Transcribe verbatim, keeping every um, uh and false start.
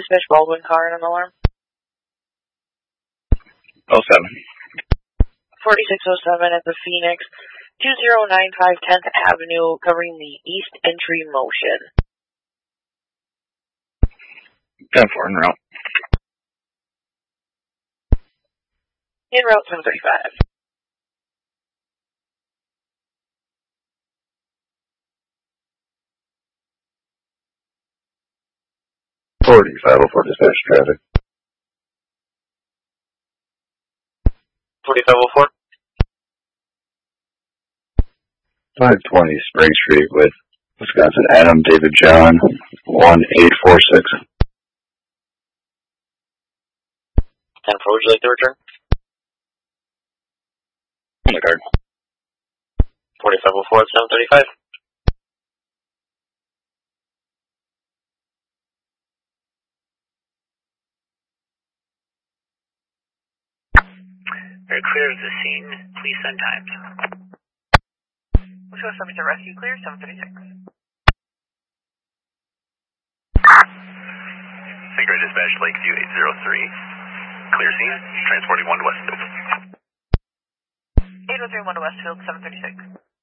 Dispatch Baldwin car and an alarm. oh seven. forty-six oh seven at the Phoenix, two zero nine five tenth Avenue, covering the East Entry Motion. ten four en route. En route seven thirty-five. forty-five oh four dispatch traffic. forty-five oh four. five twenty Spring Street with Wisconsin Adam David John, one eight four six. ten four, would you like to return? On the card. forty-five oh four at seven thirty-five. Very clear of the scene. Please send times. Wisconsin Service to Rescue clear, seven thirty-six. Synchro Dispatch Lakeview eight zero three. Clear scene. Transporting one to Westfield. eight oh three one to Westfield, seven thirty-six.